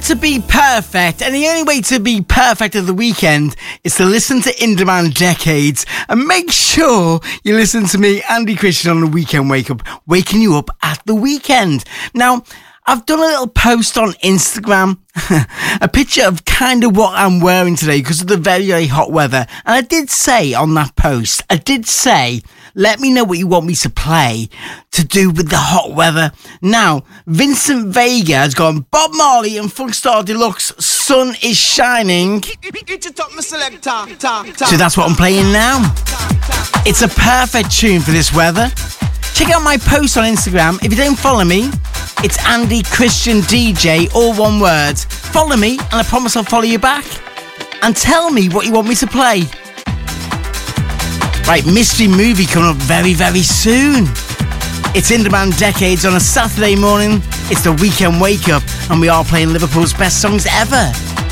to be perfect, and the only way to be perfect at the weekend is to listen to In Demand Decades, and make sure you listen to me, Andy Christian, on the Weekend Wake Up, waking you up at the weekend. Now, I've done a little post on Instagram, a picture of kind of what I'm wearing today because of the very, very hot weather. And I did say on that post, let me know what you want me to play to do with the hot weather. Now, Vincent Vega has gone Bob Marley and Funkstar Deluxe, Sun is Shining. So that's what I'm playing now. It's a perfect tune for this weather. Check out my post on Instagram. If you don't follow me, it's Andy Christian DJ, all one word. Follow me, and I promise I'll follow you back. And tell me what you want me to play. Right, mystery movie coming up very, very soon. It's In Demand Decades on a Saturday morning. It's the Weekend Wake Up, and we are playing Liverpool's best songs ever.